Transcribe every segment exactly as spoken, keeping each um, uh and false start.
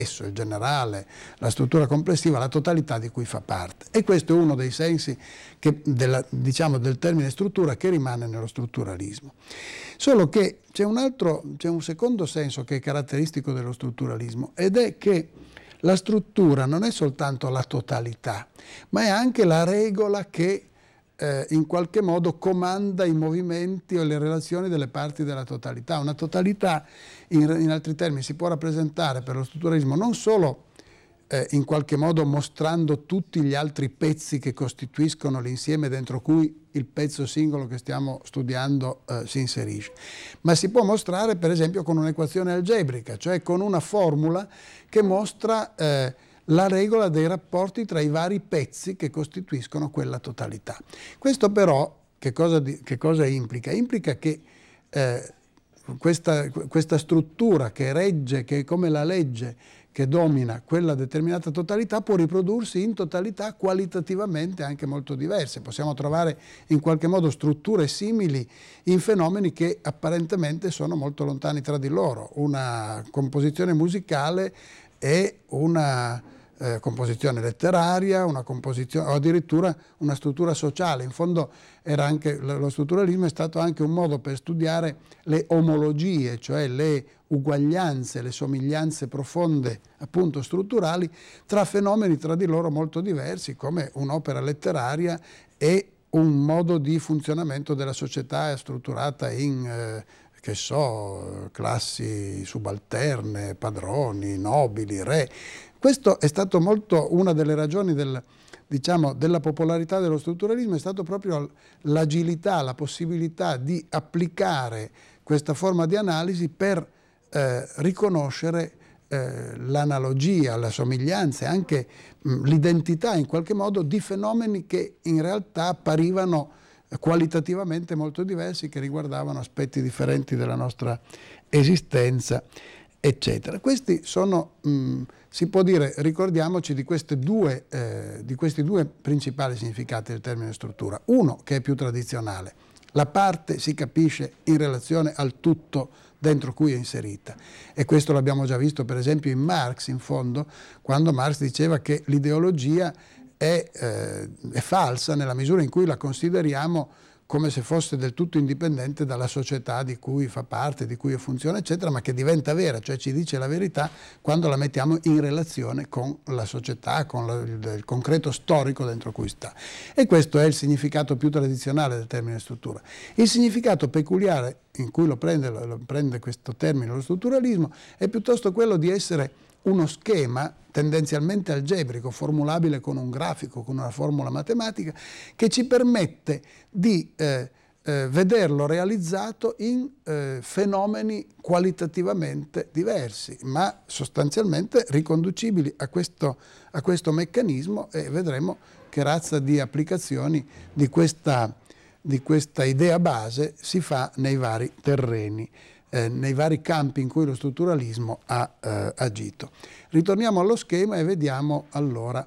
il generale, la struttura complessiva, la totalità di cui fa parte. E questo è uno dei sensi che della, diciamo, del termine struttura che rimane nello strutturalismo. Solo che c'è un altro, c'è un secondo senso che è caratteristico dello strutturalismo, ed è che la struttura non è soltanto la totalità, ma è anche la regola che eh, in qualche modo comanda i movimenti o le relazioni delle parti della totalità. Una totalità, in, in altri termini, si può rappresentare per lo strutturalismo non solo eh, in qualche modo mostrando tutti gli altri pezzi che costituiscono l'insieme dentro cui il pezzo singolo che stiamo studiando eh, si inserisce, ma si può mostrare per esempio con un'equazione algebrica, cioè con una formula che mostra eh, la regola dei rapporti tra i vari pezzi che costituiscono quella totalità. Questo però che cosa, di, che cosa implica? Implica che eh, questa, questa struttura che regge, che è come la legge che domina quella determinata totalità, può riprodursi in totalità qualitativamente anche molto diverse. Possiamo trovare in qualche modo strutture simili in fenomeni che apparentemente sono molto lontani tra di loro. Una composizione musicale e una eh, composizione letteraria, una composizione, o addirittura una struttura sociale. In fondo era anche, lo strutturalismo è stato anche un modo per studiare le omologie, cioè le uguaglianze, le somiglianze profonde, appunto strutturali, tra fenomeni tra di loro molto diversi, come un'opera letteraria e un modo di funzionamento della società strutturata in, eh, che so, classi subalterne, padroni, nobili, re. Questo è stato molto, una delle ragioni del, diciamo, della popolarità dello strutturalismo è stato proprio l'agilità, la possibilità di applicare questa forma di analisi per eh, riconoscere eh, l'analogia, la somiglianza e anche mh, l'identità in qualche modo di fenomeni che in realtà apparivano qualitativamente molto diversi, che riguardavano aspetti differenti della nostra esistenza, eccetera. Questi sono, mh, si può dire, ricordiamoci di, queste due, eh, di questi due principali significati del termine struttura. Uno che è più tradizionale: la parte si capisce in relazione al tutto dentro cui è inserita. E questo l'abbiamo già visto per esempio in Marx, in fondo, quando Marx diceva che l'ideologia È, eh, è falsa nella misura in cui la consideriamo come se fosse del tutto indipendente dalla società di cui fa parte, di cui funziona, eccetera, ma che diventa vera, cioè ci dice la verità quando la mettiamo in relazione con la società, con la, il, il concreto storico dentro cui sta. E questo è il significato più tradizionale del termine struttura. Il significato peculiare in cui lo prende, lo prende questo termine, lo strutturalismo, è piuttosto quello di essere uno schema tendenzialmente algebrico, formulabile con un grafico, con una formula matematica, che ci permette di eh, eh, vederlo realizzato in eh, fenomeni qualitativamente diversi, ma sostanzialmente riconducibili a questo, a questo meccanismo, e vedremo che razza di applicazioni di questa, di questa idea base si fa nei vari terreni, Eh, nei vari campi in cui lo strutturalismo ha eh, agito. Ritorniamo allo schema e vediamo allora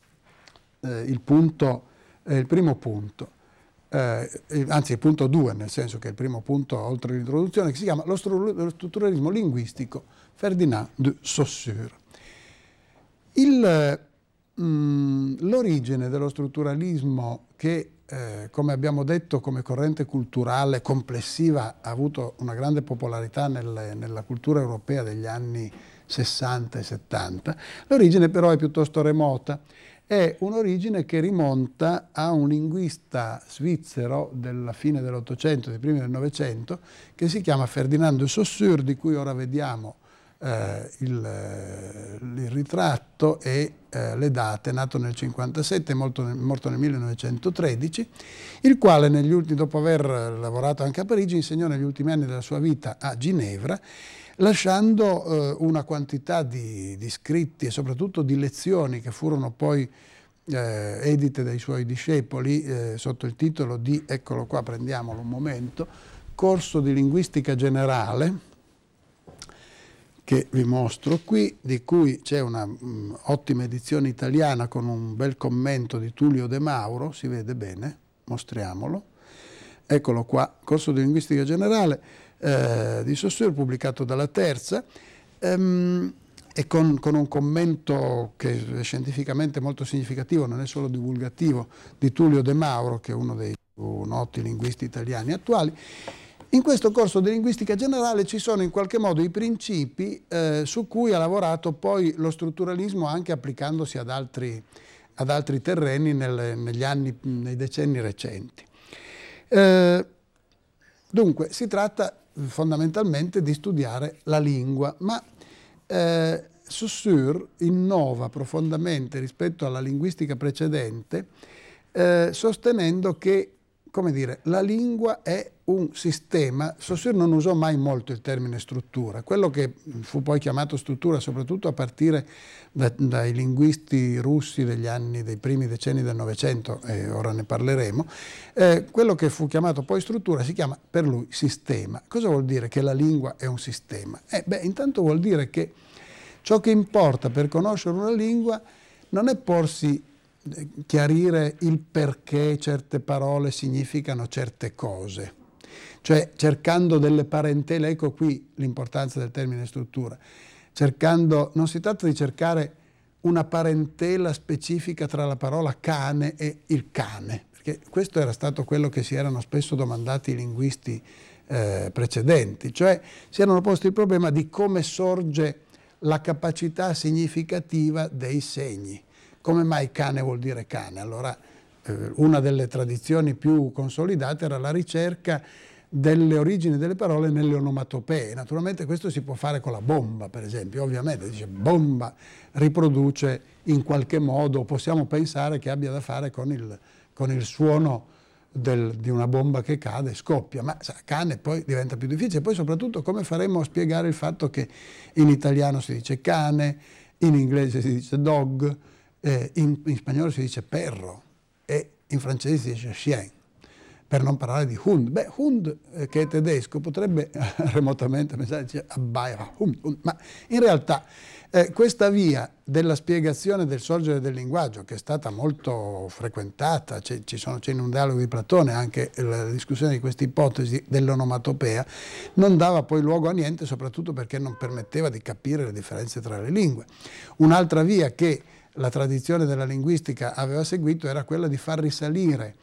eh, il punto, eh, il primo punto, eh, anzi il punto due, nel senso che è il primo punto oltre l'introduzione, che si chiama lo, stru- lo strutturalismo linguistico, Ferdinand de Saussure. Il, mh, l'origine dello strutturalismo, che Eh, come abbiamo detto, come corrente culturale complessiva ha avuto una grande popolarità nel, nella cultura europea degli anni sessanta e settanta, l'origine però è piuttosto remota. È un'origine che rimonta a un linguista svizzero della fine dell'Ottocento, dei primi del Novecento, che si chiama Ferdinand de Saussure, di cui ora vediamo Eh, il, il ritratto e eh, le date. Nato nel cinquantasette, molto, morto nel millenovecentotredici, il quale negli ultimi, dopo aver lavorato anche a Parigi, insegnò negli ultimi anni della sua vita a Ginevra, lasciando eh, una quantità di, di scritti e soprattutto di lezioni che furono poi eh, edite dai suoi discepoli eh, sotto il titolo di, eccolo qua, prendiamolo un momento, Corso di linguistica generale, che vi mostro qui, di cui c'è una mh, ottima edizione italiana con un bel commento di Tullio De Mauro, si vede bene, mostriamolo, eccolo qua, Corso di linguistica generale eh, di Saussure, pubblicato dalla Terza. Ehm, e con, con un commento che è scientificamente molto significativo, non è solo divulgativo, di Tullio De Mauro, che è uno dei più noti linguisti italiani attuali. In questo corso di linguistica generale ci sono in qualche modo i principi eh, su cui ha lavorato poi lo strutturalismo, anche applicandosi ad altri, ad altri terreni nel, negli anni, nei decenni recenti. Eh, dunque, si tratta fondamentalmente di studiare la lingua, ma eh, Saussure innova profondamente rispetto alla linguistica precedente, eh, sostenendo che, come dire, la lingua è un sistema. Saussure non usò mai molto il termine struttura. Quello che fu poi chiamato struttura, soprattutto a partire da, dai linguisti russi degli anni, dei primi decenni del Novecento, e ora ne parleremo, eh, quello che fu chiamato poi struttura si chiama per lui sistema. Cosa vuol dire che la lingua è un sistema? Eh, beh, intanto vuol dire che ciò che importa per conoscere una lingua non è porsi chiarire il perché certe parole significano certe cose, cioè cercando delle parentele. Ecco qui l'importanza del termine struttura. Cercando, non si tratta di cercare una parentela specifica tra la parola cane e il cane, perché questo era stato quello che si erano spesso domandati i linguisti eh, precedenti, cioè si erano posti il problema di come sorge la capacità significativa dei segni. Come mai cane vuol dire cane? Allora, eh, una delle tradizioni più consolidate era la ricerca delle origini delle parole nelle onomatopee. Naturalmente questo si può fare con la bomba, per esempio. Ovviamente dice bomba riproduce in qualche modo, possiamo pensare che abbia da fare con il, con il suono del, di una bomba che cade e scoppia, ma sa, cane poi diventa più difficile. Poi soprattutto come faremo a spiegare il fatto che in italiano si dice cane, in inglese si dice dog, Eh, in, in spagnolo si dice perro e in francese si dice chien, per non parlare di Hund. Beh, Hund, eh, che è tedesco, potrebbe eh, remotamente pensare che abbaia, hund, hund. Ma in realtà eh, questa via della spiegazione del sorgere del linguaggio, che è stata molto frequentata, c'è, ci sono, c'è in un dialogo di Platone anche la discussione di questa ipotesi dell'onomatopea, non dava poi luogo a niente, soprattutto perché non permetteva di capire le differenze tra le lingue. Un'altra via che la tradizione della linguistica aveva seguito era quella di far risalire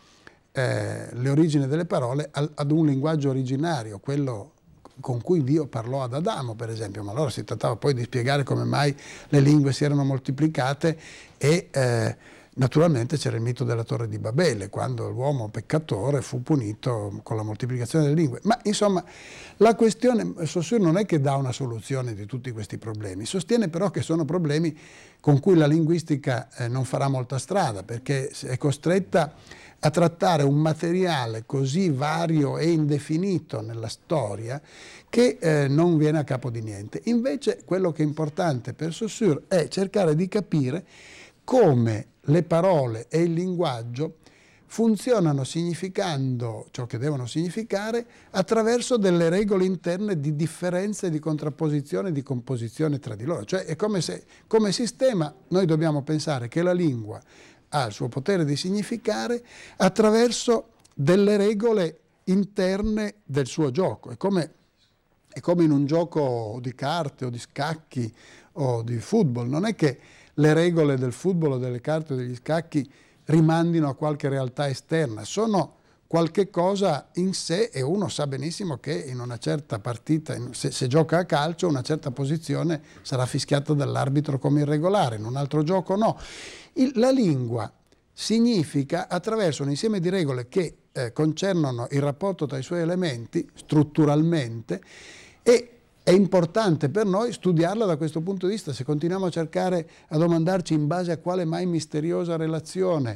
eh, le origini delle parole al, ad un linguaggio originario, quello con cui Dio parlò ad Adamo, per esempio. Ma allora si trattava poi di spiegare come mai le lingue si erano moltiplicate e eh, naturalmente c'era il mito della Torre di Babele, quando l'uomo peccatore fu punito con la moltiplicazione delle lingue. Ma insomma, la questione, Saussure non è che dà una soluzione di tutti questi problemi, sostiene però che sono problemi con cui la linguistica eh, non farà molta strada, perché è costretta a trattare un materiale così vario e indefinito nella storia che eh, non viene a capo di niente. Invece quello che è importante per Saussure è cercare di capire come le parole e il linguaggio funzionano significando ciò che devono significare attraverso delle regole interne di differenza e di contrapposizione e di composizione tra di loro. Cioè è come se, come sistema, noi dobbiamo pensare che la lingua ha il suo potere di significare attraverso delle regole interne del suo gioco. È come, è come in un gioco di carte o di scacchi o di football. Non è che le regole del football o delle carte o degli scacchi rimandino a qualche realtà esterna, sono qualche cosa in sé e uno sa benissimo che in una certa partita, se, se gioca a calcio, una certa posizione sarà fischiata dall'arbitro come irregolare, in un altro gioco no. Il, la lingua significa attraverso un insieme di regole che eh, concernono il rapporto tra i suoi elementi strutturalmente, e è importante per noi studiarla da questo punto di vista. Se continuiamo a cercare, a domandarci in base a quale mai misteriosa relazione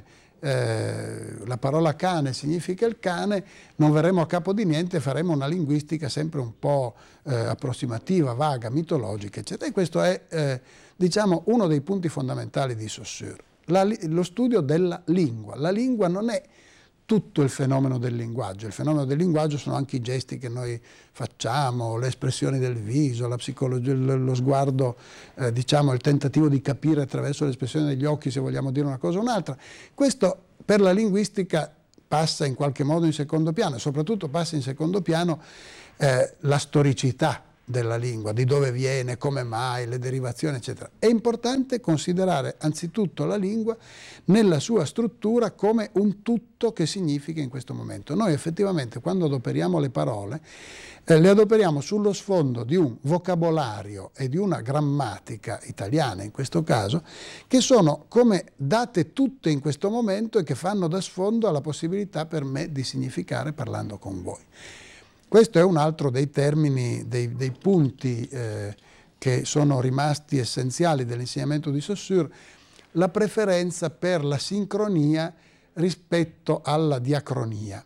eh, la parola cane significa il cane, non verremo a capo di niente e faremo una linguistica sempre un po' eh, approssimativa, vaga, mitologica, eccetera. E questo è eh, diciamo uno dei punti fondamentali di Saussure, la, lo studio della lingua. La lingua non è tutto il fenomeno del linguaggio. Il fenomeno del linguaggio sono anche i gesti che noi facciamo, le espressioni del viso, la psicologia, lo sguardo, eh, diciamo il tentativo di capire attraverso l'espressione degli occhi se vogliamo dire una cosa o un'altra. Questo per la linguistica passa in qualche modo in secondo piano, e soprattutto passa in secondo piano eh, la storicità della lingua, di dove viene, come mai, le derivazioni, eccetera. È importante considerare anzitutto la lingua nella sua struttura come un tutto che significa in questo momento. Noi effettivamente quando adoperiamo le parole, eh, le adoperiamo sullo sfondo di un vocabolario e di una grammatica italiana in questo caso, che sono come date tutte in questo momento e che fanno da sfondo alla possibilità per me di significare parlando con voi. Questo è un altro dei termini, dei, dei punti eh, che sono rimasti essenziali dell'insegnamento di Saussure, la preferenza per la sincronia rispetto alla diacronia.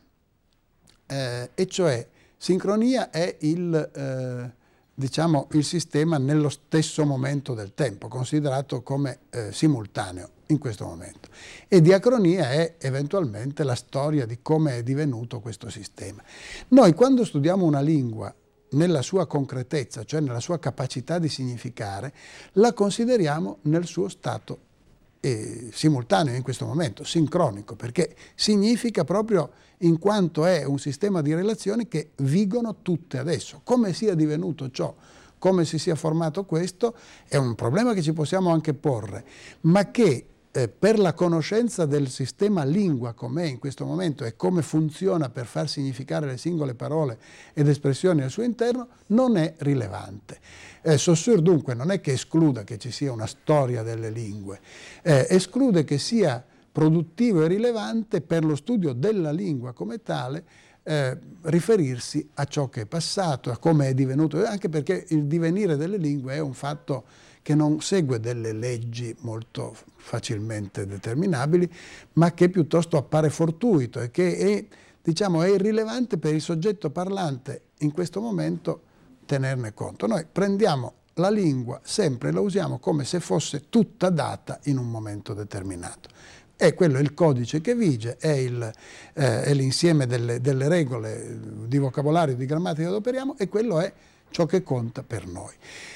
Eh, e cioè, sincronia è il, eh, diciamo, il sistema nello stesso momento del tempo, considerato come eh, simultaneo in questo momento. E diacronia è eventualmente la storia di come è divenuto questo sistema. Noi quando studiamo una lingua nella sua concretezza, cioè nella sua capacità di significare, la consideriamo nel suo stato eh, simultaneo in questo momento, sincronico, perché significa proprio in quanto è un sistema di relazioni che vigono tutte adesso. Come sia divenuto ciò, come si sia formato questo, è un problema che ci possiamo anche porre, ma che Eh, per la conoscenza del sistema lingua com'è in questo momento e come funziona per far significare le singole parole ed espressioni al suo interno, non è rilevante. Eh, Saussure dunque non è che escluda che ci sia una storia delle lingue, eh, esclude che sia produttivo e rilevante per lo studio della lingua come tale eh, riferirsi a ciò che è passato, a come è divenuto, anche perché il divenire delle lingue è un fatto che non segue delle leggi molto facilmente determinabili, ma che piuttosto appare fortuito e che è, diciamo, è irrilevante per il soggetto parlante in questo momento tenerne conto. Noi prendiamo la lingua, sempre la usiamo come se fosse tutta data in un momento determinato. E quello è il codice che vige, è, il, eh, è l'insieme delle, delle regole di vocabolario, di grammatica che adoperiamo, e quello è ciò che conta per noi.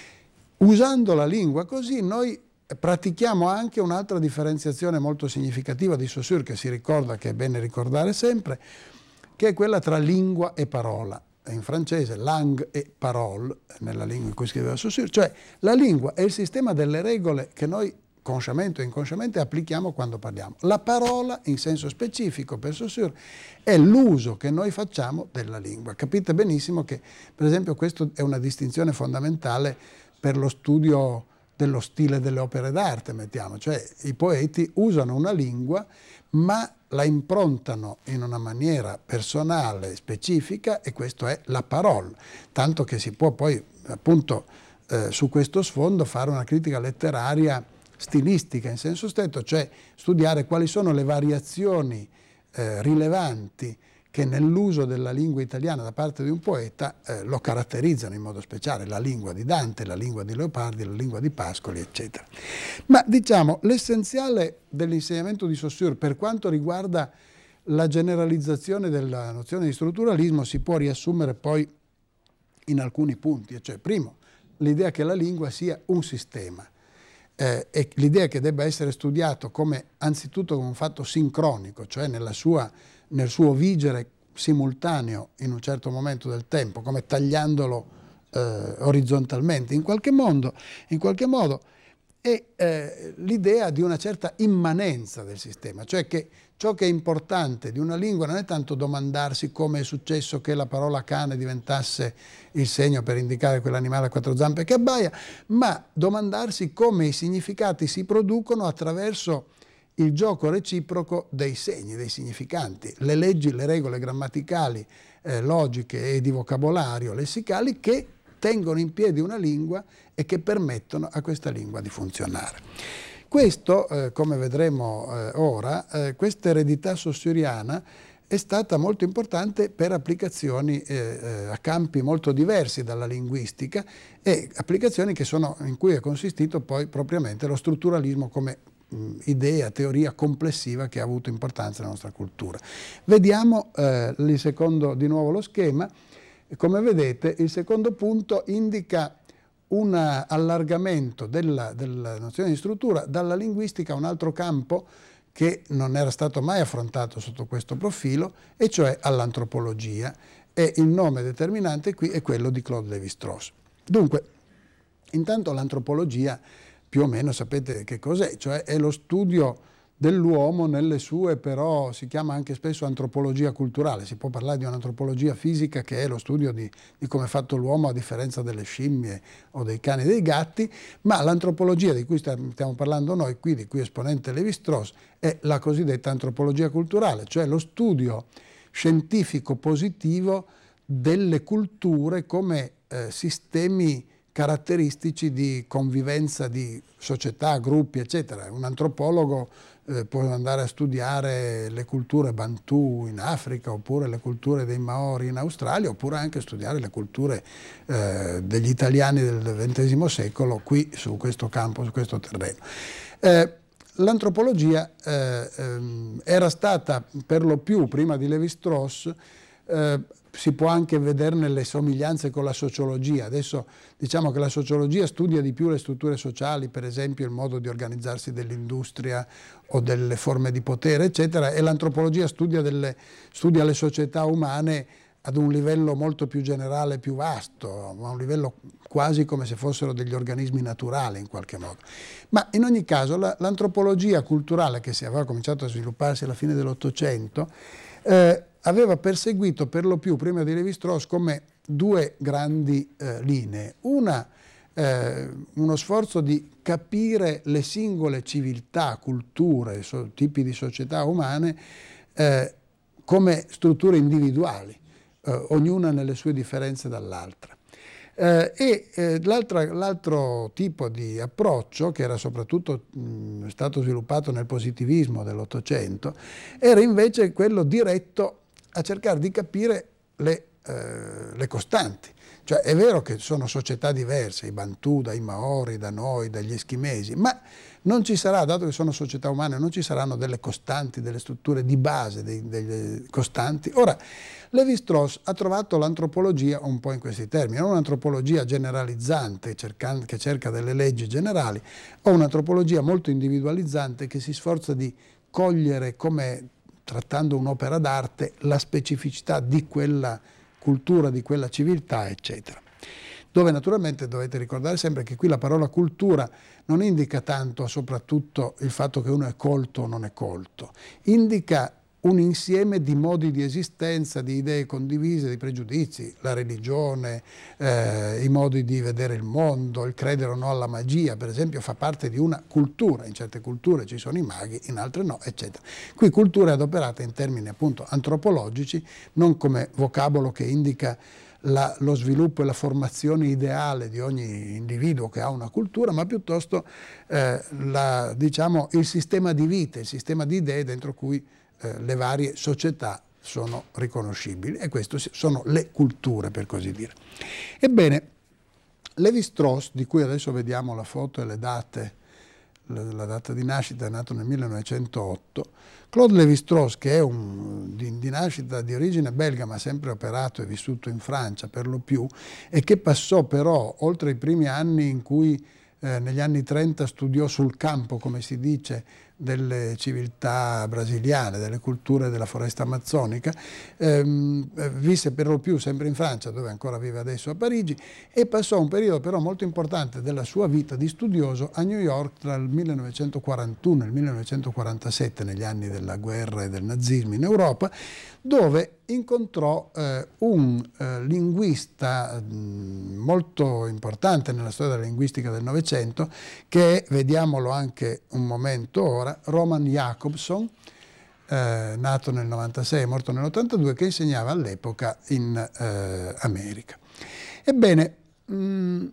Usando la lingua così noi pratichiamo anche un'altra differenziazione molto significativa di Saussure, che si ricorda, che è bene ricordare sempre, che è quella tra lingua e parola. In francese langue et parole, nella lingua in cui scriveva Saussure, cioè la lingua è il sistema delle regole che noi consciamente o inconsciamente applichiamo quando parliamo. La parola, in senso specifico per Saussure, è l'uso che noi facciamo della lingua. Capite benissimo che, per esempio, questa è una distinzione fondamentale per lo studio dello stile delle opere d'arte, mettiamo, cioè i poeti usano una lingua ma la improntano in una maniera personale, specifica, e questo è la parola, tanto che si può poi appunto eh, su questo sfondo fare una critica letteraria stilistica in senso stretto, cioè studiare quali sono le variazioni eh, rilevanti che nell'uso della lingua italiana da parte di un poeta eh, lo caratterizzano in modo speciale, la lingua di Dante, la lingua di Leopardi, la lingua di Pascoli, eccetera. Ma diciamo, l'essenziale dell'insegnamento di Saussure per quanto riguarda la generalizzazione della nozione di strutturalismo si può riassumere poi in alcuni punti, cioè primo, l'idea che la lingua sia un sistema, eh, e l'idea che debba essere studiato come anzitutto come un fatto sincronico, cioè nella sua nel suo vigere simultaneo in un certo momento del tempo, come tagliandolo eh, orizzontalmente in qualche modo, in qualche modo è eh, l'idea di una certa immanenza del sistema, cioè che ciò che è importante di una lingua non è tanto domandarsi come è successo che la parola cane diventasse il segno per indicare quell'animale a quattro zampe che abbaia, ma domandarsi come i significati si producono attraverso il gioco reciproco dei segni, dei significanti, le leggi, le regole grammaticali, eh, logiche e di vocabolario lessicali che tengono in piedi una lingua e che permettono a questa lingua di funzionare. Questo, eh, come vedremo eh, ora, eh, questa eredità saussuriana è stata molto importante per applicazioni eh, eh, a campi molto diversi dalla linguistica e applicazioni che sono, in cui è consistito poi propriamente lo strutturalismo come idea, teoria complessiva che ha avuto importanza nella nostra cultura. Vediamo eh, il secondo, di nuovo lo schema. Come vedete, il secondo punto indica un allargamento della, della nozione di struttura dalla linguistica a un altro campo che non era stato mai affrontato sotto questo profilo, e cioè all'antropologia, e il nome determinante qui è quello di Claude Lévi-Strauss. Dunque, intanto l'antropologia più o meno sapete che cos'è, cioè è lo studio dell'uomo nelle sue, però si chiama anche spesso antropologia culturale. Si può parlare di un'antropologia fisica che è lo studio di, di come è fatto l'uomo a differenza delle scimmie o dei cani e dei gatti, ma l'antropologia di cui stiamo parlando noi qui, di cui esponente Lévi-Strauss, è la cosiddetta antropologia culturale, cioè lo studio scientifico positivo delle culture come eh, sistemi caratteristici di convivenza di società, gruppi, eccetera. Un antropologo eh, può andare a studiare le culture Bantu in Africa, oppure le culture dei Maori in Australia, oppure anche studiare le culture eh, degli italiani del ventesimo secolo qui su questo campo, su questo terreno. Eh, l'antropologia eh, ehm, era stata per lo più, prima di Lévi-Strauss, eh, si può anche vederne le somiglianze con la sociologia. Adesso diciamo che la sociologia studia di più le strutture sociali, per esempio il modo di organizzarsi dell'industria o delle forme di potere, eccetera, e l'antropologia studia, delle, studia le società umane ad un livello molto più generale, più vasto, a un livello quasi come se fossero degli organismi naturali in qualche modo. Ma in ogni caso la, l'antropologia culturale, che si aveva cominciato a svilupparsi alla fine dell'Ottocento, eh, aveva perseguito per lo più, prima di Lévi-Strauss, come due grandi eh, linee. Una, eh, uno sforzo di capire le singole civiltà, culture, so, tipi di società umane eh, come strutture individuali, eh, ognuna nelle sue differenze dall'altra. Eh, e eh, l'altro tipo di approccio, che era soprattutto mh, stato sviluppato nel positivismo dell'Ottocento, era invece quello diretto a cercare di capire le, eh, le costanti. Cioè è vero che sono società diverse, i Bantu, dai Maori, da noi, dagli Eschimesi, ma non ci sarà, dato che sono società umane, non ci saranno delle costanti, delle strutture di base, dei, delle costanti. Ora, Lévi-Strauss ha trovato l'antropologia un po' in questi termini, non un'antropologia generalizzante cercando, che cerca delle leggi generali, o un'antropologia molto individualizzante che si sforza di cogliere, come trattando un'opera d'arte, la specificità di quella cultura, di quella civiltà, eccetera. Dove naturalmente dovete ricordare sempre che qui la parola cultura non indica tanto soprattutto il fatto che uno è colto o non è colto, indica un insieme di modi di esistenza, di idee condivise, di pregiudizi, la religione, eh, i modi di vedere il mondo, il credere o no alla magia, per esempio, fa parte di una cultura. In certe culture ci sono i maghi, in altre no, eccetera. Qui cultura è adoperata in termini appunto antropologici, non come vocabolo che indica La, lo sviluppo e la formazione ideale di ogni individuo che ha una cultura, ma piuttosto eh, la, diciamo, il sistema di vita, il sistema di idee dentro cui eh, le varie società sono riconoscibili, e queste sono le culture, per così dire. Ebbene, Lévi-Strauss, di cui adesso vediamo la foto e le date, la, la data di nascita, è nato nel millenovecentootto, Claude Lévi-Strauss, che è un, di, di nascita di origine belga, ma sempre operato e vissuto in Francia per lo più, e che passò però, oltre i primi anni in cui eh, negli anni trenta studiò sul campo, come si dice, delle civiltà brasiliane, delle culture della foresta amazzonica, ehm, visse per lo più sempre in Francia, dove ancora vive adesso a Parigi, e passò un periodo però molto importante della sua vita di studioso a New York tra il millenovecentoquarantuno e il millenovecentoquarantasette, negli anni della guerra e del nazismo in Europa, dove incontrò eh, un eh, linguista mh, molto importante nella storia della linguistica del Novecento, che è, vediamolo anche un momento ora, Roman Jakobson, eh, nato nel novantasei e morto nell'ottantadue, che insegnava all'epoca in eh, America. Ebbene, mh,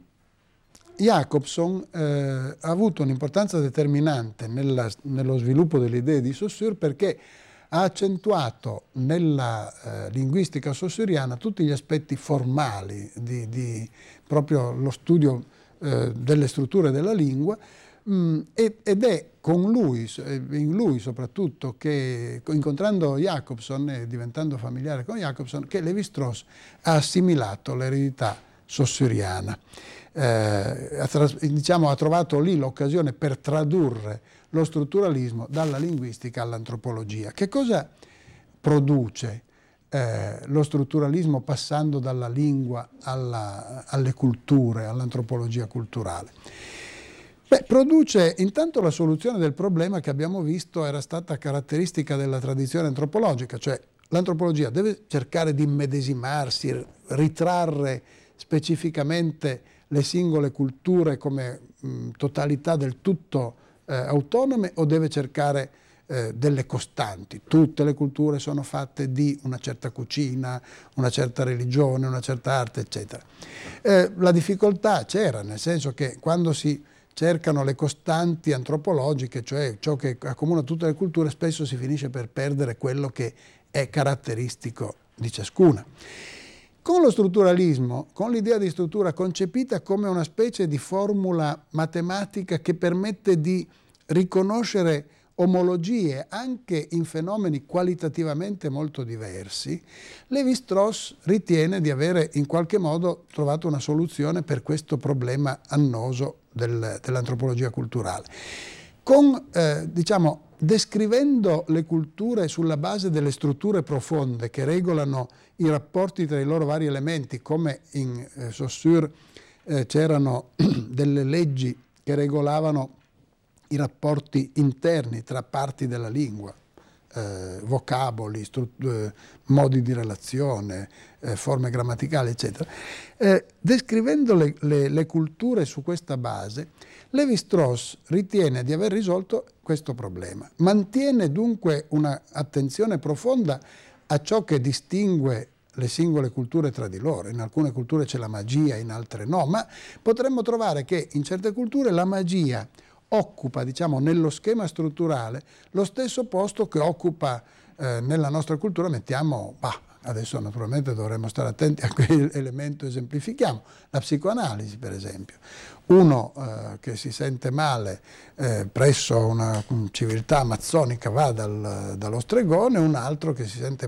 Jakobson eh, ha avuto un'importanza determinante nella, nello sviluppo delle idee di Saussure, perché ha accentuato nella eh, linguistica saussuriana tutti gli aspetti formali di, di proprio lo studio eh, delle strutture della lingua, mh, ed è con lui, in lui soprattutto, che incontrando Jakobson e diventando familiare con Jakobson, che Lévi-Strauss ha assimilato l'eredità saussuriana. Eh, ha, diciamo, ha trovato lì l'occasione per tradurre lo strutturalismo dalla linguistica all'antropologia. Che cosa produce eh, lo strutturalismo passando dalla lingua alla, alle culture, all'antropologia culturale? Beh, produce intanto la soluzione del problema che abbiamo visto era stata caratteristica della tradizione antropologica, cioè l'antropologia deve cercare di immedesimarsi, ritrarre specificamente le singole culture come mh, totalità del tutto eh, autonome, o deve cercare eh, delle costanti? Tutte le culture sono fatte di una certa cucina, una certa religione, una certa arte, eccetera. Eh, la difficoltà c'era, nel senso che quando si cercano le costanti antropologiche, cioè ciò che accomuna tutte le culture, spesso si finisce per perdere quello che è caratteristico di ciascuna. Con lo strutturalismo, con l'idea di struttura concepita come una specie di formula matematica che permette di riconoscere omologie anche in fenomeni qualitativamente molto diversi, Lévi-Strauss ritiene di avere in qualche modo trovato una soluzione per questo problema annoso del, dell'antropologia culturale. Con, eh, diciamo, descrivendo le culture sulla base delle strutture profonde che regolano i rapporti tra i loro vari elementi, come in eh, Saussure eh, c'erano delle leggi che regolavano i rapporti interni tra parti della lingua, eh, vocaboli, eh, modi di relazione, eh, forme grammaticali, eccetera. Eh, descrivendo le, le, le culture su questa base, Lévi-Strauss ritiene di aver risolto questo problema. Mantiene dunque un'attenzione profonda a ciò che distingue le singole culture tra di loro. In alcune culture c'è la magia, in altre no, ma potremmo trovare che in certe culture la magia occupa, diciamo, nello schema strutturale lo stesso posto che occupa eh, nella nostra cultura, mettiamo, bah, adesso naturalmente dovremmo stare attenti a che elemento esemplifichiamo, la psicoanalisi per esempio. Uno eh, che si sente male eh, presso una civiltà amazzonica va dal, dallo stregone, un altro che si sente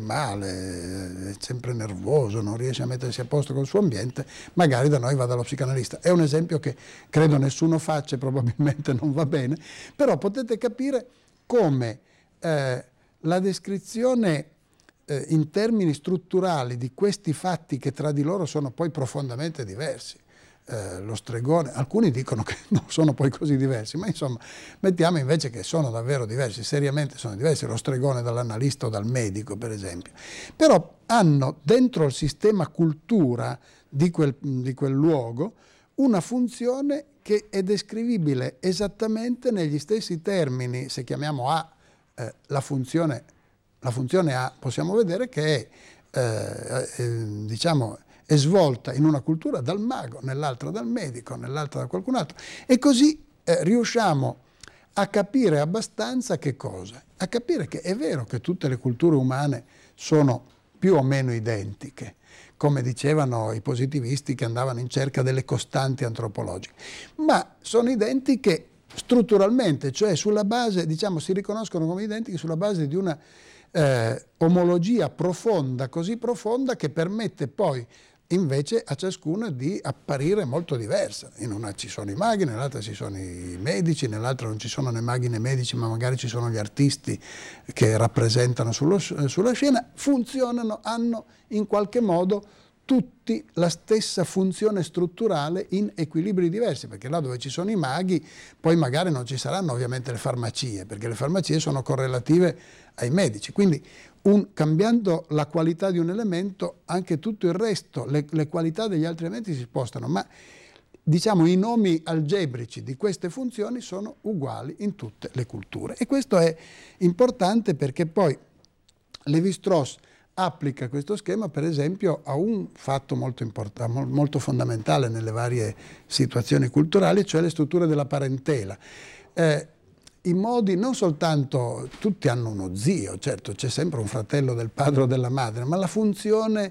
male, è sempre nervoso, non riesce a mettersi a posto col suo ambiente, magari da noi va dallo psicanalista. È un esempio che credo nessuno faccia, probabilmente non va bene, però potete capire come eh, la descrizione eh, in termini strutturali di questi fatti, che tra di loro sono poi profondamente diversi. Eh, lo stregone, alcuni dicono che non sono poi così diversi, ma insomma mettiamo invece che sono davvero diversi, seriamente sono diversi, lo stregone dall'analista o dal medico per esempio, però hanno dentro il sistema cultura di quel, di quel luogo una funzione che è descrivibile esattamente negli stessi termini. Se chiamiamo A eh, la funzione, la funzione A, possiamo vedere che è eh, eh, diciamo è svolta in una cultura dal mago, nell'altra dal medico, nell'altra da qualcun altro. E così eh, riusciamo a capire abbastanza che cosa? A capire che è vero che tutte le culture umane sono più o meno identiche, come dicevano i positivisti che andavano in cerca delle costanti antropologiche, ma sono identiche strutturalmente, cioè sulla base, diciamo, si riconoscono come identiche sulla base di una eh, omologia profonda, così profonda che permette poi invece a ciascuna di apparire molto diversa. In una ci sono i maghi, nell'altra ci sono i medici, nell'altra non ci sono né maghi né medici, ma magari ci sono gli artisti che rappresentano sullo, sulla scena, funzionano, hanno in qualche modo tutti la stessa funzione strutturale in equilibri diversi, perché là dove ci sono i maghi poi magari non ci saranno ovviamente le farmacie, perché le farmacie sono correlative ai medici, quindi un, cambiando la qualità di un elemento anche tutto il resto, le, le qualità degli altri elementi si spostano, ma diciamo i nomi algebrici di queste funzioni sono uguali in tutte le culture, e questo è importante perché poi Lévi-Strauss applica questo schema per esempio a un fatto molto importante, molto fondamentale nelle varie situazioni culturali, cioè le strutture della parentela. Eh, I modi, non soltanto, tutti hanno uno zio, certo c'è sempre un fratello del padre o della madre, ma la funzione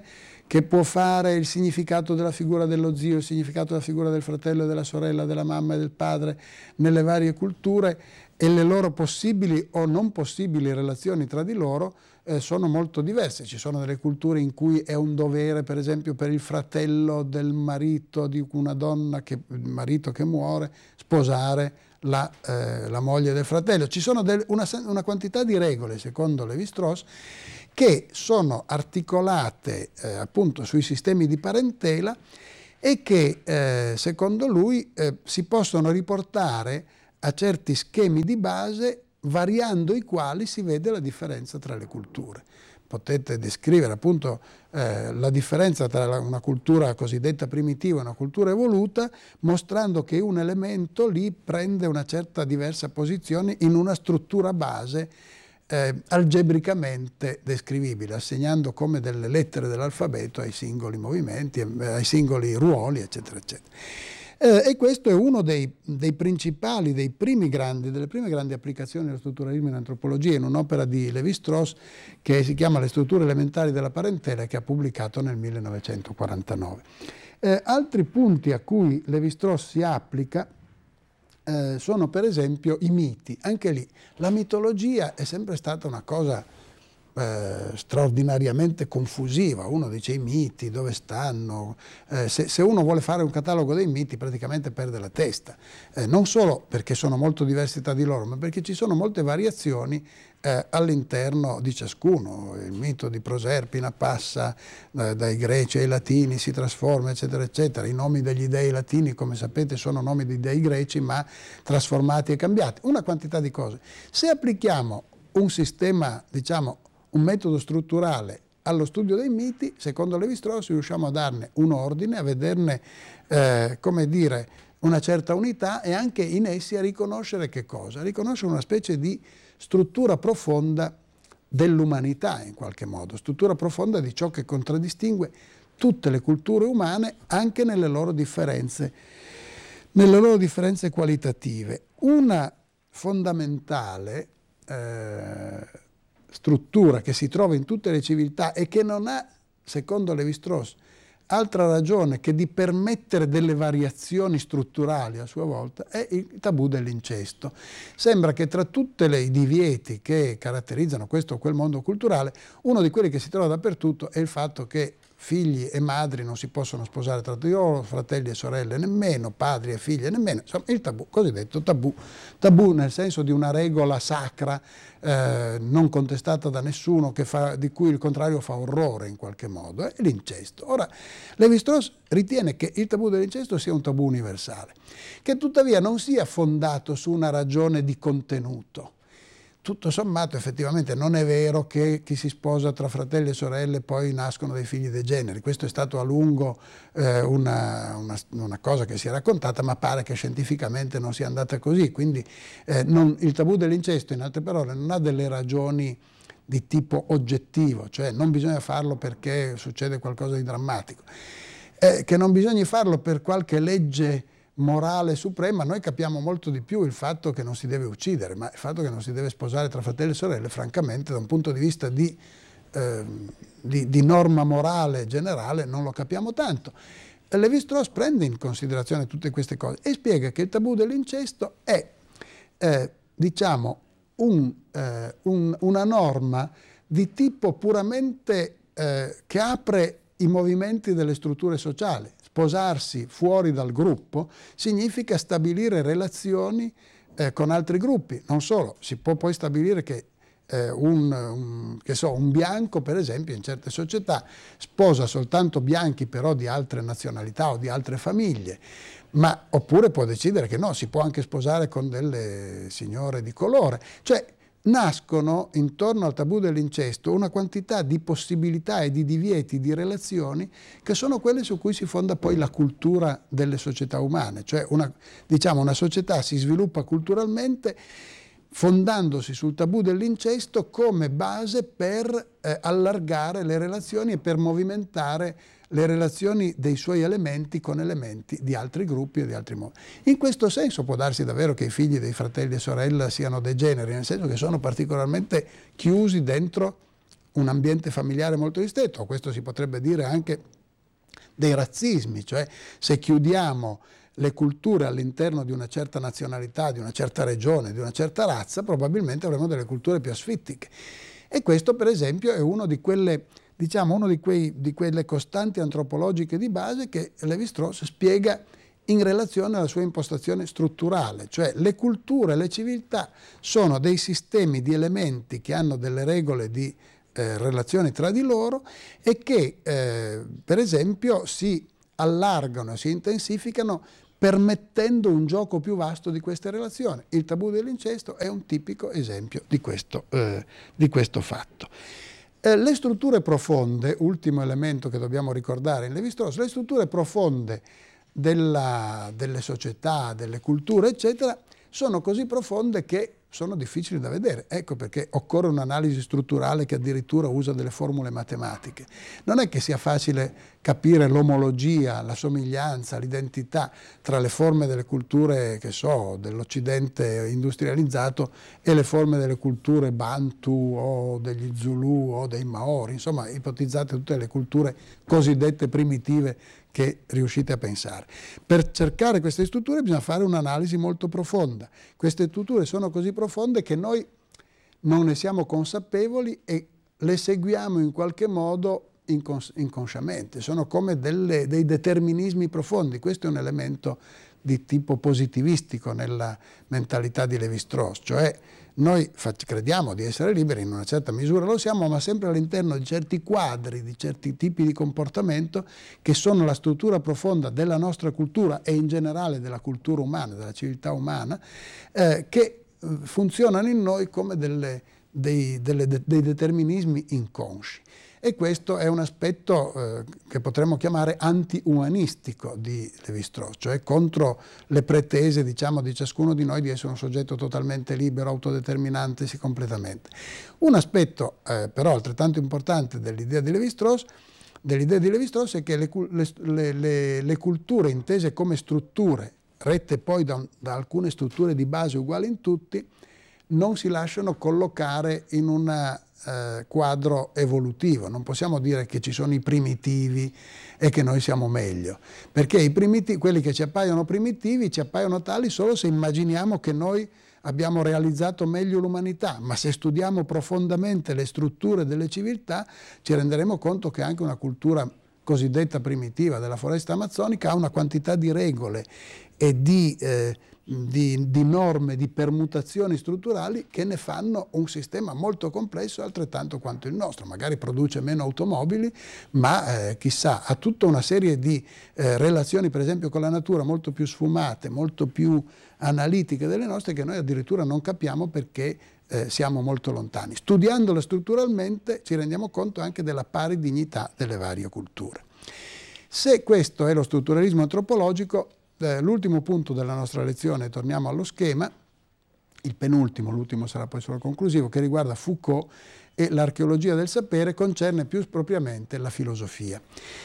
che può fare il significato della figura dello zio, il significato della figura del fratello e della sorella, della mamma e del padre nelle varie culture, e le loro possibili o non possibili relazioni tra di loro eh, sono molto diverse. Ci sono delle culture in cui è un dovere, per esempio, per il fratello del marito di una donna, che, il marito che muore, sposare la, eh, la moglie del fratello. Ci sono del, una, una quantità di regole, secondo Lévi-Strauss, che sono articolate eh, appunto sui sistemi di parentela e che, eh, secondo lui, eh, si possono riportare a certi schemi di base, variando i quali si vede la differenza tra le culture. Potete descrivere appunto eh, la differenza tra la, una cultura cosiddetta primitiva e una cultura evoluta, mostrando che un elemento lì prende una certa diversa posizione in una struttura base eh, algebricamente descrivibile, assegnando come delle lettere dell'alfabeto ai singoli movimenti, ai singoli ruoli, eccetera, eccetera. Eh, e questo è uno dei, dei principali, dei primi grandi, delle prime grandi applicazioni dello strutturalismo in antropologia, in un'opera di Lévi-Strauss che si chiama Le strutture elementari della parentela, che ha pubblicato nel millenovecentoquarantanove. Eh, altri punti a cui Lévi-Strauss si applica eh, sono per esempio i miti. Anche lì la mitologia è sempre stata una cosa Eh, straordinariamente confusiva. Uno dice i miti, dove stanno? Eh, se, se uno vuole fare un catalogo dei miti praticamente perde la testa, eh, non solo perché sono molto diversi tra di loro, ma perché ci sono molte variazioni eh, all'interno di ciascuno. Il mito di Proserpina passa eh, dai greci ai latini, si trasforma, eccetera, eccetera. I nomi degli dei latini, come sapete, sono nomi di dei greci, ma trasformati e cambiati. Una quantità di cose. Se applichiamo un sistema, diciamo, un metodo strutturale allo studio dei miti, secondo Lévi-Strauss riusciamo a darne un ordine, a vederne, eh, come dire, una certa unità, e anche in essi a riconoscere che cosa? A riconoscere una specie di struttura profonda dell'umanità, in qualche modo, struttura profonda di ciò che contraddistingue tutte le culture umane, anche nelle loro differenze, nelle loro differenze qualitative. Una fondamentale eh, struttura che si trova in tutte le civiltà e che non ha, secondo Lévi-Strauss, altra ragione che di permettere delle variazioni strutturali a sua volta, è il tabù dell'incesto. Sembra che tra tutti i divieti che caratterizzano questo o quel mondo culturale, uno di quelli che si trova dappertutto è il fatto che figli e madri non si possono sposare tra di loro, fratelli e sorelle nemmeno, padri e figlie nemmeno, insomma il tabù, cosiddetto tabù, tabù nel senso di una regola sacra, eh, non contestata da nessuno, che fa, di cui il contrario fa orrore in qualche modo, è l'incesto. Ora, Lévi-Strauss ritiene che il tabù dell'incesto sia un tabù universale, che tuttavia non sia fondato su una ragione di contenuto. Tutto sommato effettivamente non è vero che chi si sposa tra fratelli e sorelle poi nascono dei figli degeneri. Questo è stato a lungo eh, una, una, una cosa che si è raccontata, ma pare che scientificamente non sia andata così. Quindi eh, non, il tabù dell'incesto, in altre parole, non ha delle ragioni di tipo oggettivo, cioè non bisogna farlo perché succede qualcosa di drammatico. Eh, che non bisogna farlo per qualche legge morale suprema, noi capiamo molto di più il fatto che non si deve uccidere, ma il fatto che non si deve sposare tra fratelli e sorelle, francamente, da un punto di vista di, eh, di, di norma morale generale, non lo capiamo tanto. Lévi-Strauss prende in considerazione tutte queste cose e spiega che il tabù dell'incesto è, eh, diciamo, un, eh, un, una norma di tipo puramente eh, che apre i movimenti delle strutture sociali. Sposarsi fuori dal gruppo significa stabilire relazioni eh, con altri gruppi. Non solo, si può poi stabilire che, eh, un, un, che so, un bianco, per esempio, in certe società sposa soltanto bianchi però di altre nazionalità o di altre famiglie, ma oppure può decidere che no, si può anche sposare con delle signore di colore. Cioè, nascono intorno al tabù dell'incesto una quantità di possibilità e di divieti di relazioni che sono quelle su cui si fonda poi la cultura delle società umane. Cioè una, diciamo, una società si sviluppa culturalmente fondandosi sul tabù dell'incesto come base per eh, allargare le relazioni e per movimentare le relazioni dei suoi elementi con elementi di altri gruppi e di altri modi. In questo senso può darsi davvero che i figli dei fratelli e sorella siano degeneri, nel senso che sono particolarmente chiusi dentro un ambiente familiare molto ristretto. Questo si potrebbe dire anche dei razzismi, cioè se chiudiamo le culture all'interno di una certa nazionalità, di una certa regione, di una certa razza, probabilmente avremo delle culture più asfittiche. E questo, per esempio, è uno di quelle, diciamo, uno di, quei, di quelle costanti antropologiche di base che Lévi-Strauss spiega in relazione alla sua impostazione strutturale, cioè le culture, le civiltà sono dei sistemi di elementi che hanno delle regole di eh, relazioni tra di loro e che, eh, per esempio, si allargano, si intensificano permettendo un gioco più vasto di queste relazioni. Il tabù dell'incesto è un tipico esempio di questo, eh, di questo fatto. Eh, le strutture profonde, ultimo elemento che dobbiamo ricordare in Lévi-Strauss, le strutture profonde della, delle società, delle culture, eccetera, sono così profonde che sono difficili da vedere. Ecco perché occorre un'analisi strutturale che addirittura usa delle formule matematiche. Non è che sia facile capire l'omologia, la somiglianza, l'identità tra le forme delle culture, che so, dell'Occidente industrializzato e le forme delle culture Bantu o degli Zulu o dei Maori, insomma, ipotizzate tutte le culture cosiddette primitive che riuscite a pensare. Per cercare queste strutture bisogna fare un'analisi molto profonda. Queste strutture sono così profonde che noi non ne siamo consapevoli e le seguiamo in qualche modo incons- inconsciamente. Sono come delle, dei determinismi profondi. Questo è un elemento di tipo positivistico nella mentalità di Lévi-Strauss, cioè noi crediamo di essere liberi, in una certa misura lo siamo, ma sempre all'interno di certi quadri, di certi tipi di comportamento che sono la struttura profonda della nostra cultura e in generale della cultura umana, della civiltà umana, eh, che funzionano in noi come delle, dei, delle, dei determinismi inconsci. E questo è un aspetto eh, che potremmo chiamare anti-umanistico di Lévi-Strauss, cioè contro le pretese, diciamo, di ciascuno di noi di essere un soggetto totalmente libero, autodeterminantesi completamente. Un aspetto eh, però altrettanto importante dell'idea di Lévi-Strauss, dell'idea di Lévi-Strauss è che le, le, le, le culture intese come strutture, rette poi da, da alcune strutture di base uguali in tutti, non si lasciano collocare in un eh, quadro evolutivo. Non possiamo dire che ci sono i primitivi e che noi siamo meglio, perché i primitivi, quelli che ci appaiono primitivi ci appaiono tali solo se immaginiamo che noi abbiamo realizzato meglio l'umanità, ma se studiamo profondamente le strutture delle civiltà ci renderemo conto che anche una cultura cosiddetta primitiva della foresta amazzonica ha una quantità di regole e di eh, Di, di norme, di permutazioni strutturali che ne fanno un sistema molto complesso altrettanto quanto il nostro. Magari produce meno automobili, ma eh, chissà, ha tutta una serie di eh, relazioni, per esempio con la natura, molto più sfumate, molto più analitiche delle nostre, che noi addirittura non capiamo perché eh, siamo molto lontani. Studiandola strutturalmente ci rendiamo conto anche della pari dignità delle varie culture. Se questo è lo strutturalismo antropologico, l'ultimo punto della nostra lezione, torniamo allo schema, il penultimo, l'ultimo sarà poi solo conclusivo, che riguarda Foucault e l'archeologia del sapere, concerne più propriamente la filosofia.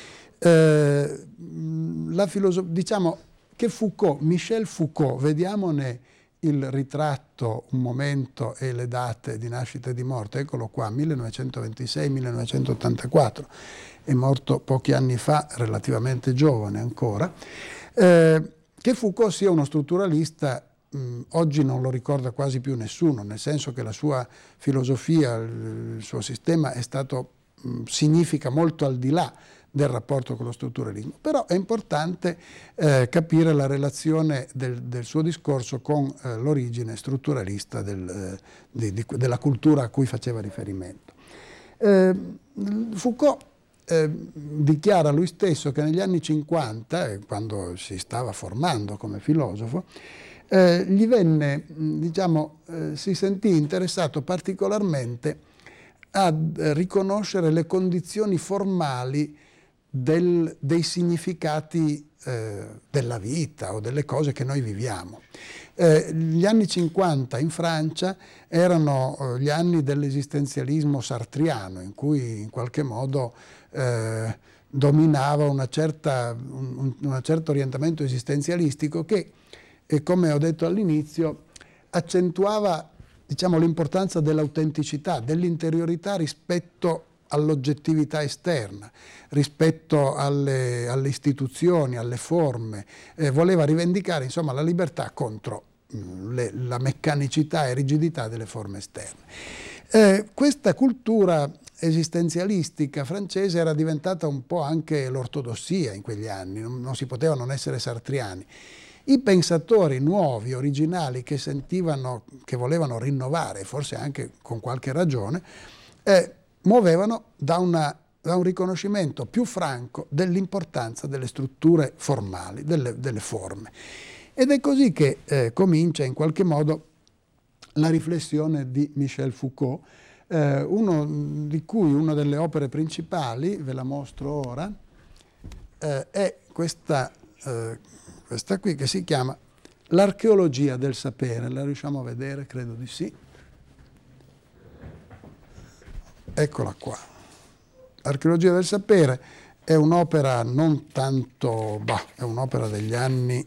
Eh, la filoso- diciamo che Foucault, Michel Foucault, vediamone il ritratto, un momento e le date di nascita e di morte, eccolo qua, millenovecentoventisei millenovecentottantaquattro, è morto pochi anni fa, relativamente giovane ancora. Eh, che Foucault sia uno strutturalista mh, oggi non lo ricorda quasi più nessuno, nel senso che la sua filosofia, il, il suo sistema è stato, mh, significa molto al di là del rapporto con lo strutturalismo, però è importante eh, capire la relazione del, del suo discorso con eh, l'origine strutturalista del, eh, di, di, della cultura a cui faceva riferimento. Eh, Foucault Eh, dichiara lui stesso che negli anni cinquanta, eh, quando si stava formando come filosofo, eh, gli venne, diciamo, eh, si sentì interessato particolarmente a eh, riconoscere le condizioni formali del, dei significati eh, della vita o delle cose che noi viviamo. Eh, gli anni cinquanta in Francia erano eh, gli anni dell'esistenzialismo sartriano, in cui in qualche modo eh, dominava una certa, un, un certo orientamento esistenzialistico che, eh, come ho detto all'inizio, accentuava diciamo, l'importanza dell'autenticità, dell'interiorità rispetto all'oggettività esterna, rispetto alle, alle istituzioni, alle forme, eh, voleva rivendicare insomma la libertà contro mh, le, la meccanicità e rigidità delle forme esterne. Eh, questa cultura esistenzialistica francese era diventata un po' anche l'ortodossia in quegli anni, non, non si poteva non essere sartriani. I pensatori nuovi, originali, che sentivano, che volevano rinnovare, forse anche con qualche ragione, eh, muovevano da, una, da un riconoscimento più franco dell'importanza delle strutture formali, delle, delle forme. Ed è così che eh, comincia in qualche modo la riflessione di Michel Foucault, eh, uno di cui una delle opere principali, ve la mostro ora, eh, è questa, eh, questa qui che si chiama L'archeologia del sapere. La riusciamo a vedere? Credo di sì. Eccola qua. L'archeologia del sapere è un'opera non tanto, bah, è un'opera degli anni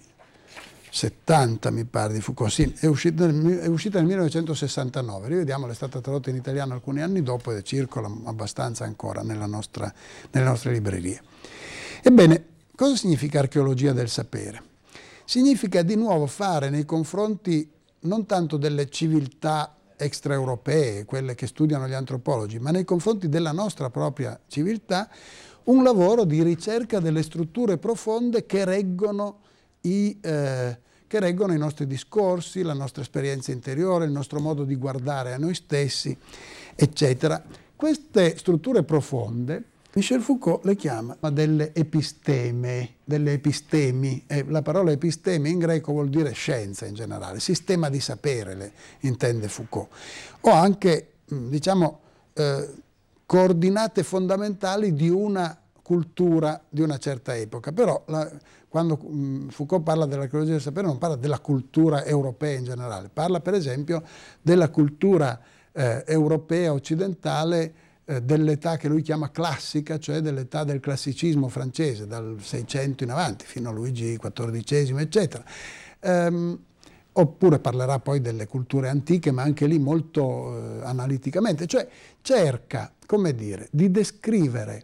settanta, mi pare, di Foucault. Sì, è uscita nel, è uscita nel millenovecentosessantanove. Rivediamola, è stata tradotta in italiano alcuni anni dopo e circola abbastanza ancora nella nostra, nelle nostre librerie. Ebbene, cosa significa archeologia del sapere? Significa di nuovo fare nei confronti non tanto delle civiltà extraeuropee, quelle che studiano gli antropologi, ma nei confronti della nostra propria civiltà, un lavoro di ricerca delle strutture profonde che reggono I, eh, che reggono i nostri discorsi, la nostra esperienza interiore, il nostro modo di guardare a noi stessi, eccetera. Queste strutture profonde, Michel Foucault le chiama delle episteme, delle epistemi. Eh, la parola episteme in greco vuol dire scienza in generale, sistema di sapere, le intende Foucault. O anche, diciamo, eh, coordinate fondamentali di una cultura di una certa epoca. Però la, quando mh, Foucault parla dell'archeologia del sapere non parla della cultura europea in generale, parla per esempio della cultura eh, europea occidentale eh, dell'età che lui chiama classica, cioè dell'età del classicismo francese, dal Seicento in avanti, fino a Luigi quattordicesimo, eccetera. Ehm, oppure parlerà poi delle culture antiche, ma anche lì molto eh, analiticamente, cioè cerca, come dire, di descrivere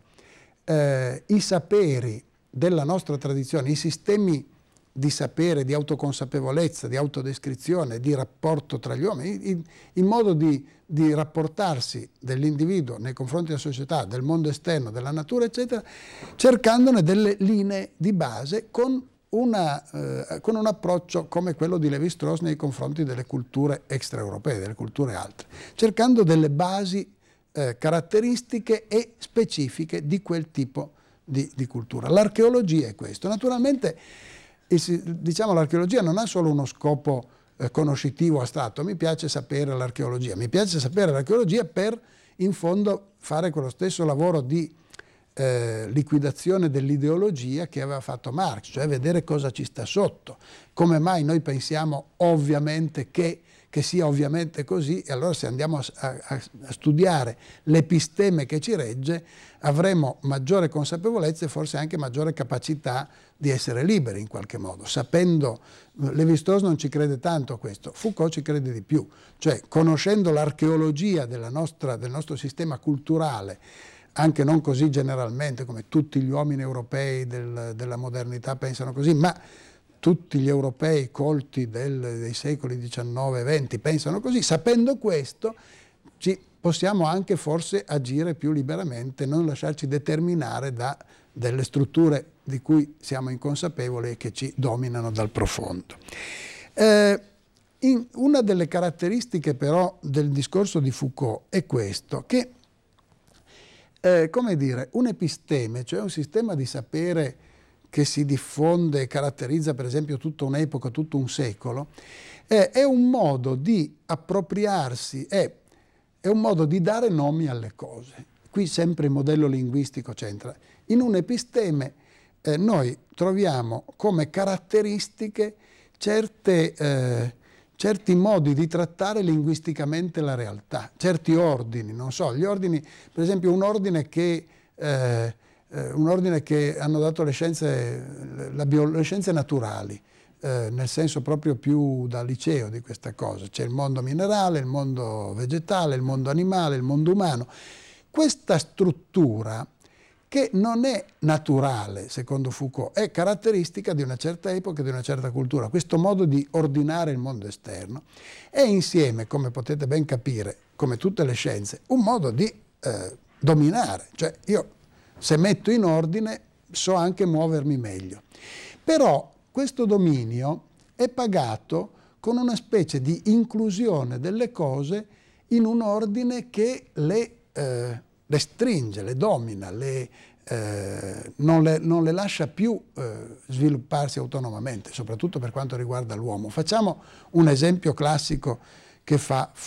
Eh, i saperi della nostra tradizione, i sistemi di sapere, di autoconsapevolezza, di autodescrizione, di rapporto tra gli uomini, il, il modo di, di rapportarsi dell'individuo nei confronti della società, del mondo esterno, della natura, eccetera, cercandone delle linee di base con, una, eh, con un approccio come quello di Lévi-Strauss nei confronti delle culture extraeuropee, delle culture altre, cercando delle basi Eh, caratteristiche e specifiche di quel tipo di, di cultura. L'archeologia è questo. Naturalmente, il, diciamo, l'archeologia non ha solo uno scopo eh, conoscitivo astratto. Mi piace sapere l'archeologia. Mi piace sapere l'archeologia per, in fondo, fare quello stesso lavoro di eh, liquidazione dell'ideologia che aveva fatto Marx, cioè vedere cosa ci sta sotto. Come mai noi pensiamo ovviamente che che sia ovviamente così, e allora se andiamo a, a, a studiare l'episteme che ci regge avremo maggiore consapevolezza e forse anche maggiore capacità di essere liberi in qualche modo, sapendo. Lévi-Strauss non ci crede tanto a questo, Foucault ci crede di più, cioè conoscendo l'archeologia della nostra, del nostro sistema culturale, anche non così generalmente come tutti gli uomini europei del, della modernità pensano così, ma tutti gli europei colti del, dei secoli diciannove e venti pensano così, sapendo questo ci possiamo anche forse agire più liberamente, non lasciarci determinare da delle strutture di cui siamo inconsapevoli e che ci dominano dal profondo. Eh, in, una delle caratteristiche però del discorso di Foucault è questo, che eh, come dire, un episteme, cioè un sistema di sapere che si diffonde e caratterizza per esempio tutta un'epoca, tutto un secolo, eh, è un modo di appropriarsi, è, è un modo di dare nomi alle cose. Qui sempre il modello linguistico c'entra. In un episteme eh, noi troviamo come caratteristiche certe, eh, certi modi di trattare linguisticamente la realtà, certi ordini, non so, gli ordini, per esempio un ordine che... Eh, un ordine che hanno dato le scienze, la bio, le scienze naturali, eh, nel senso proprio più da liceo di questa cosa. C'è il mondo minerale, il mondo vegetale, il mondo animale, il mondo umano. Questa struttura, che non è naturale, secondo Foucault, è caratteristica di una certa epoca e di una certa cultura. Questo modo di ordinare il mondo esterno è insieme, come potete ben capire, come tutte le scienze, un modo di eh, dominare. Cioè io, se metto in ordine, so anche muovermi meglio. Però questo dominio è pagato con una specie di inclusione delle cose in un ordine che le eh, le stringe, le domina, le, eh, non, le, non le lascia più eh, svilupparsi autonomamente, soprattutto per quanto riguarda l'uomo. Facciamo un esempio classico che fa